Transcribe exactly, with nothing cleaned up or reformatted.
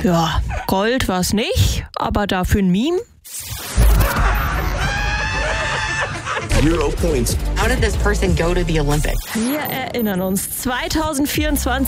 Ja, Gold war's nicht, aber dafür ein Meme. Zero points. How did this person go to the Olympics? Wir erinnern uns, zwanzig vierundzwanzig